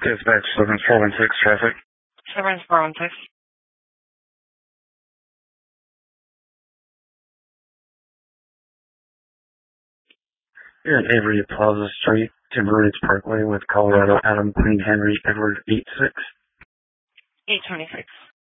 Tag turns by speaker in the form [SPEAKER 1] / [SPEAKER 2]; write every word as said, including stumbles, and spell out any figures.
[SPEAKER 1] Dispatch seven four one six traffic.
[SPEAKER 2] seven four one six.
[SPEAKER 1] You're at Avery Plaza Street, Timber Ridge Parkway with Colorado Adam Queen Henry Edward eight six.
[SPEAKER 2] eight twenty-six.